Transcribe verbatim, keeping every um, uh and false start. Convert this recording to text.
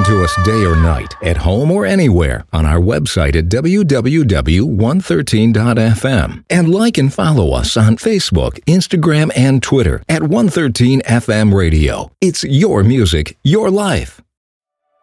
to us day or night, at home or anywhere, on our website at w w w dot one thirteen dot f m. And like and follow us on Facebook, Instagram, and Twitter at one thirteen F M Radio. It's your music, your life.